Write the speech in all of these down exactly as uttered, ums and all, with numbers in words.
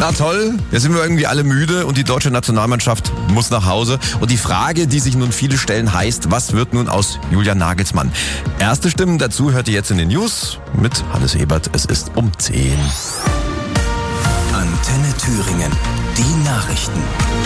Na toll, jetzt sind wir irgendwie alle müde und die deutsche Nationalmannschaft muss nach Hause. Und die Frage, die sich nun viele stellen, heißt, was wird nun aus Julian Nagelsmann? Erste Stimmen dazu hört ihr jetzt in den News mit Hannes Ebert. Es ist um zehn. Antenne Thüringen, die Nachrichten.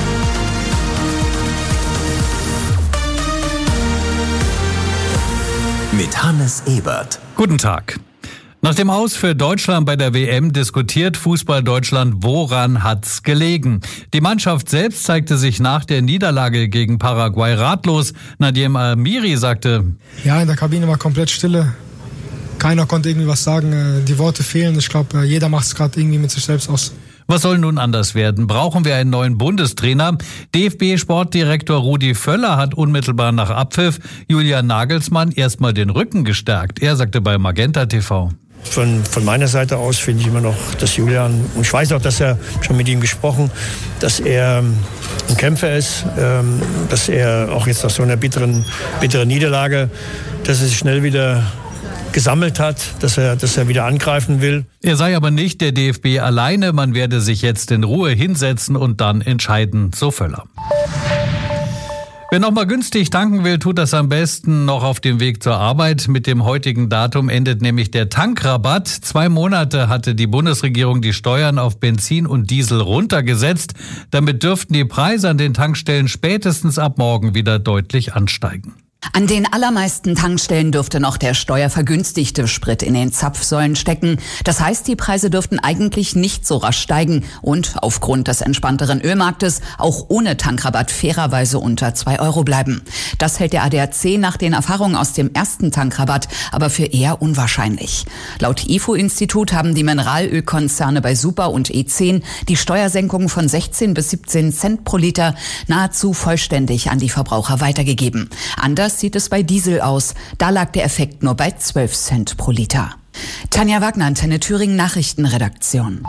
Mit Hannes Ebert. Guten Tag. Nach dem Aus für Deutschland bei der W M diskutiert Fußball Deutschland, woran hat's gelegen? Die Mannschaft selbst zeigte sich nach der Niederlage gegen Paraguay ratlos. Nadim Amiri sagte: Ja, in der Kabine war komplett Stille. Keiner konnte irgendwie was sagen. Die Worte fehlen. Ich glaube, jeder macht es gerade irgendwie mit sich selbst aus. Was soll nun anders werden? Brauchen wir einen neuen Bundestrainer? D F B-Sportdirektor Rudi Völler hat unmittelbar nach Abpfiff Julian Nagelsmann erstmal den Rücken gestärkt. Er sagte bei Magenta T V: Von, von meiner Seite aus finde ich immer noch, dass Julian, und ich weiß auch, dass er schon mit ihm gesprochen, dass er ein Kämpfer ist, dass er auch jetzt nach so einer bitteren, bitteren Niederlage, dass er sich schnell wieder gesammelt hat, dass er, dass er wieder angreifen will. Er sei aber nicht der D F B alleine, man werde sich jetzt in Ruhe hinsetzen und dann entscheiden, so Völler. Wer noch mal günstig tanken will, tut das am besten noch auf dem Weg zur Arbeit. Mit dem heutigen Datum endet nämlich der Tankrabatt. Zwei Monate hatte die Bundesregierung die Steuern auf Benzin und Diesel runtergesetzt. Damit dürften die Preise an den Tankstellen spätestens ab morgen wieder deutlich ansteigen. An den allermeisten Tankstellen dürfte noch der steuervergünstigte Sprit in den Zapfsäulen stecken. Das heißt, die Preise dürften eigentlich nicht so rasch steigen und aufgrund des entspannteren Ölmarktes auch ohne Tankrabatt fairerweise unter zwei Euro bleiben. Das hält der A D A C nach den Erfahrungen aus dem ersten Tankrabatt aber für eher unwahrscheinlich. Laut I F O-Institut haben die Mineralölkonzerne bei Super und E zehn die Steuersenkung von sechzehn bis siebzehn Cent pro Liter nahezu vollständig an die Verbraucher weitergegeben. Anders sieht es bei Diesel aus. Da lag der Effekt nur bei zwölf Cent pro Liter. Tanja Wagner, Antenne Thüringen Nachrichtenredaktion.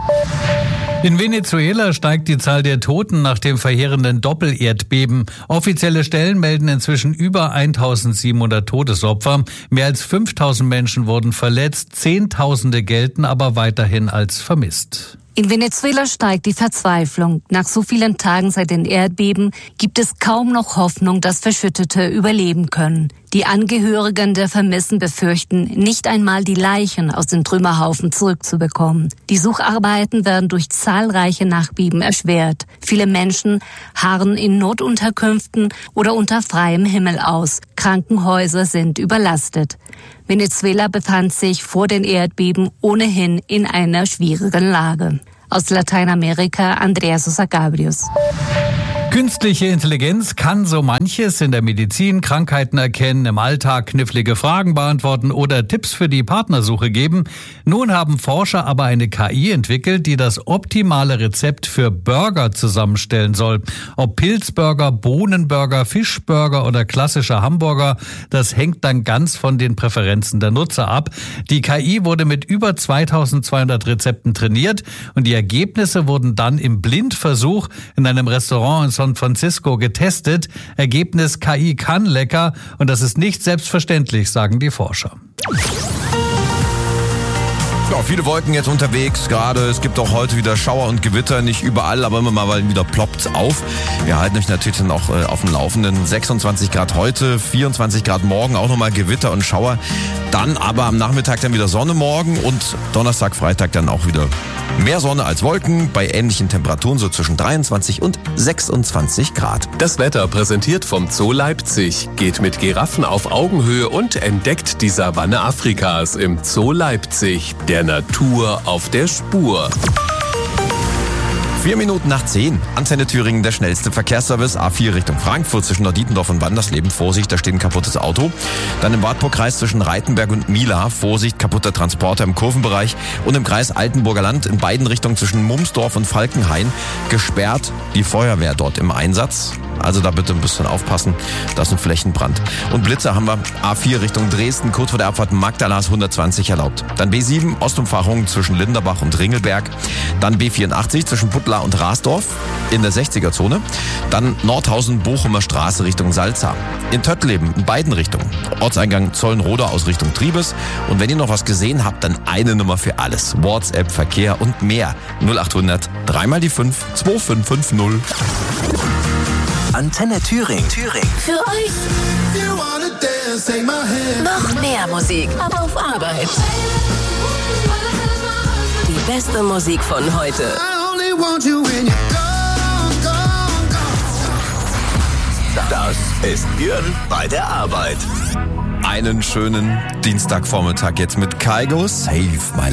In Venezuela steigt die Zahl der Toten nach dem verheerenden Doppelerdbeben. Offizielle Stellen melden inzwischen über eintausendsiebenhundert Todesopfer. Mehr als fünftausend Menschen wurden verletzt. Zehntausende gelten aber weiterhin als vermisst. In Venezuela steigt die Verzweiflung. Nach so vielen Tagen seit den Erdbeben gibt es kaum noch Hoffnung, dass Verschüttete überleben können. Die Angehörigen der Vermissten befürchten, nicht einmal die Leichen aus den Trümmerhaufen zurückzubekommen. Die Sucharbeiten werden durch zahlreiche Nachbeben erschwert. Viele Menschen harren in Notunterkünften oder unter freiem Himmel aus. Krankenhäuser sind überlastet. Venezuela befand sich vor den Erdbeben ohnehin in einer schwierigen Lage. Aus Lateinamerika, Andrea Sosa Gabrius. Künstliche Intelligenz kann so manches in der Medizin, Krankheiten erkennen, im Alltag knifflige Fragen beantworten oder Tipps für die Partnersuche geben. Nun haben Forscher aber eine K I entwickelt, die das optimale Rezept für Burger zusammenstellen soll. Ob Pilzburger, Bohnenburger, Fischburger oder klassischer Hamburger, das hängt dann ganz von den Präferenzen der Nutzer ab. Die K I wurde mit über zweitausendzweihundert Rezepten trainiert und die Ergebnisse wurden dann im Blindversuch in einem Restaurant in San Francisco getestet. Ergebnis: K I kann lecker und das ist nicht selbstverständlich, sagen die Forscher. Ja, viele Wolken jetzt unterwegs gerade. Es gibt auch heute wieder Schauer und Gewitter, nicht überall, aber immer mal wieder ploppt's auf. Wir halten euch natürlich dann auch äh, auf dem Laufenden. sechsundzwanzig Grad heute, vierundzwanzig Grad morgen, auch nochmal Gewitter und Schauer. Dann aber am Nachmittag dann wieder Sonne morgen und Donnerstag, Freitag dann auch wieder mehr Sonne als Wolken bei ähnlichen Temperaturen, so zwischen dreiundzwanzig und sechsundzwanzig Grad. Das Wetter präsentiert vom Zoo Leipzig. Geht mit Giraffen auf Augenhöhe und entdeckt die Savanne Afrikas im Zoo Leipzig. Der Natur auf der Spur. Vier Minuten nach zehn. Antenne Thüringen, der schnellste Verkehrsservice. A vier Richtung Frankfurt zwischen Neudietendorf und Wandersleben. Vorsicht, da steht ein kaputtes Auto. Dann im Wartburgkreis zwischen Reitenberg und Mila. Vorsicht, kaputter Transporter im Kurvenbereich. Und im Kreis Altenburger Land in beiden Richtungen zwischen Mumsdorf und Falkenhain. Gesperrt, die Feuerwehr dort im Einsatz. Also da bitte ein bisschen aufpassen, da ist ein Flächenbrand. Und Blitzer haben wir A vier Richtung Dresden, kurz vor der Abfahrt Magdalas hundertzwanzig erlaubt. Dann B sieben, Ostumfahrung zwischen Linderbach und Ringelberg. Dann B vierundachtzig zwischen Puttlar Wetzlar und Rasdorf in der sechziger-Zone. Dann Nordhausen-Bochumer Straße Richtung Salza. In Töttleben in beiden Richtungen. Ortseingang Zollenroda aus Richtung Triebes. Und wenn ihr noch was gesehen habt, dann eine Nummer für alles. WhatsApp, Verkehr und mehr. null achthundert, dreimal die fünf, zwei fünf fünf null. Antenne Thüringen. Thüringen. Für euch. Noch mehr Musik. Aber auf Arbeit. Die beste Musik von heute. Das ist Björn bei der Arbeit. Einen schönen Dienstagvormittag jetzt mit Kygo, Save My